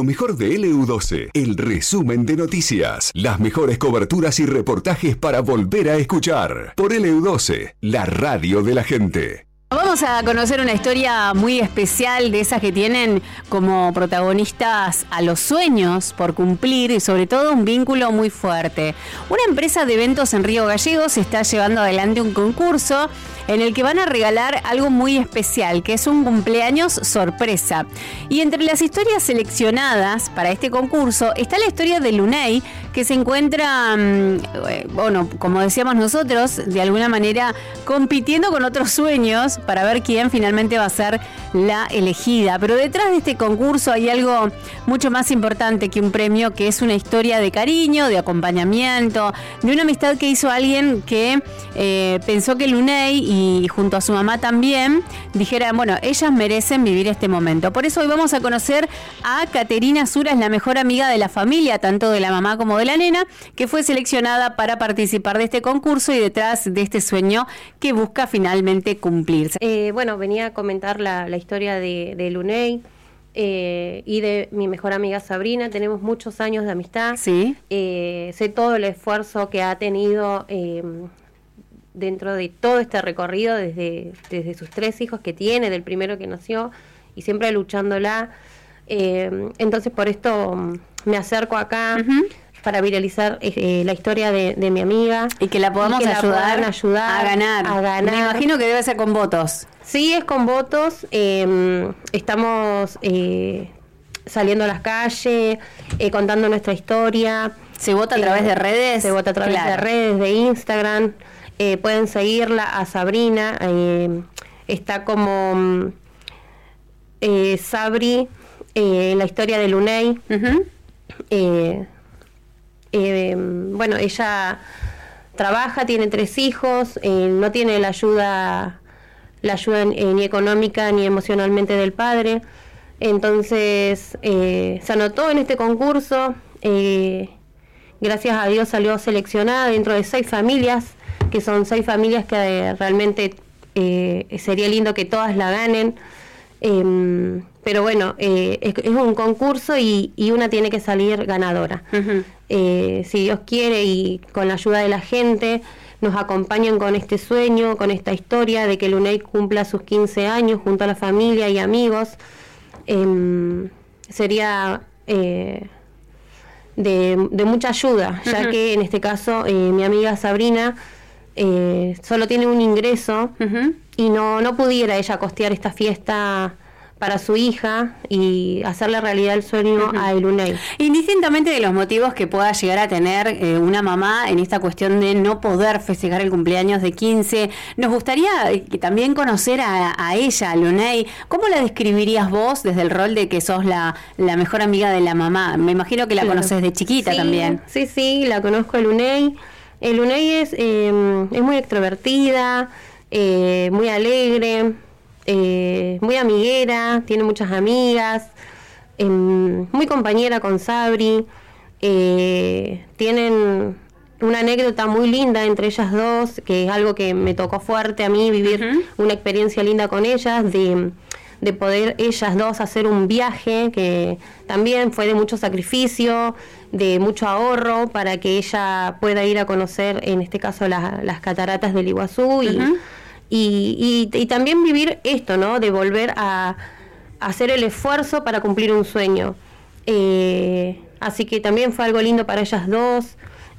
Lo mejor de LU12, el resumen de noticias, las mejores coberturas y reportajes para volver a escuchar. Por LU12, la radio de la gente. Vamos a conocer una historia muy especial de esas que tienen como protagonistas a los sueños por cumplir y sobre todo un vínculo muy fuerte. Una empresa de eventos en Río Gallegos está llevando adelante un concurso en el que van a regalar algo muy especial, que es un cumpleaños sorpresa. Y entre las historias seleccionadas para este concurso está la historia de Luney, que se encuentra, bueno, como decíamos nosotros, de alguna manera compitiendo con otros sueños para ver quién finalmente va a ser la elegida. Pero detrás de este concurso hay algo mucho más importante que un premio, que es una historia de cariño, de acompañamiento, de una amistad que hizo alguien que pensó que Luney y junto a su mamá también dijera, bueno, ellas merecen vivir este momento. Por eso hoy vamos a conocer a Caterina Suras, la mejor amiga de la familia, tanto de la mamá como de la nena, que fue seleccionada para participar de este concurso y detrás de este sueño que busca finalmente cumplirse. Bueno, venía a comentar la historia de Luney y de mi mejor amiga Sabrina. Tenemos muchos años de amistad. Sí. Sé todo el esfuerzo que ha tenido dentro de todo este recorrido, desde sus 3 hijos que tiene, del primero que nació, y siempre luchándola. Entonces por esto me acerco acá para viralizar la historia de mi amiga. Y que la podamos ayudar a ganar. Me imagino que debe ser con votos. Sí, es con votos. Estamos saliendo a las calles, contando nuestra historia. ¿Se vota a través de redes? Se vota a través de redes, de Instagram. Pueden seguirla a Sabrina, está como Sabri, la historia de Luney. Bueno, ella trabaja, tiene 3 hijos, no tiene la ayuda ni económica ni emocionalmente del padre. Entonces se anotó en este concurso, gracias a Dios salió seleccionada dentro de 6 familias, que son 6 familias que realmente sería lindo que todas la ganen, pero bueno, es un concurso y una tiene que salir ganadora. Si Dios quiere y con la ayuda de la gente nos acompañan con este sueño, con esta historia de que Luney cumpla sus 15 años junto a la familia y amigos, sería de mucha ayuda, ya que en este caso mi amiga Sabrina solo tiene un ingreso y no pudiera ella costear esta fiesta para su hija y hacerle realidad el sueño a Luney. Indistintamente de los motivos que pueda llegar a tener una mamá en esta cuestión de no poder festejar el cumpleaños de 15, nos gustaría también conocer a ella, a Luney. ¿Cómo la describirías vos desde el rol de que sos la mejor amiga de la mamá? Me imagino que la conoces de chiquita también. Sí, la conozco a Luney. Luney es muy extrovertida, muy alegre, muy amiguera, tiene muchas amigas, muy compañera con Sabri. Tienen una anécdota muy linda entre ellas dos, que es algo que me tocó fuerte a mí, vivir una experiencia linda con ellas, de poder ellas dos hacer un viaje que también fue de mucho sacrificio, de mucho ahorro, para que ella pueda ir a conocer, en este caso, las cataratas del Iguazú, y también vivir esto, ¿no? De volver a hacer el esfuerzo para cumplir un sueño. Así que también fue algo lindo para ellas dos,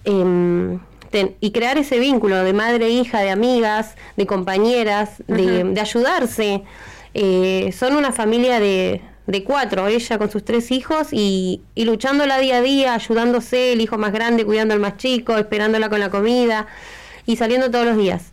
y crear ese vínculo de madre, hija, de amigas, de compañeras, de ayudarse. Son una familia de 4, ella con sus 3 hijos y luchándola día a día, ayudándose, el hijo más grande cuidando al más chico, esperándola con la comida y saliendo todos los días.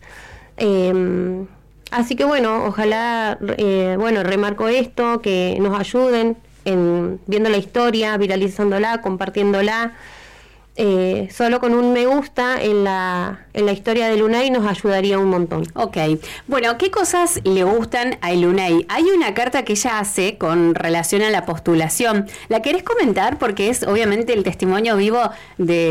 Así que bueno, ojalá, remarco esto, que nos ayuden viendo la historia, viralizándola, compartiéndola. Solo con un me gusta en la historia de Luney nos ayudaría un montón. Ok, bueno, ¿qué cosas le gustan a Luney? Hay una carta que ella hace con relación a la postulación. ¿La querés comentar? Porque es obviamente el testimonio vivo de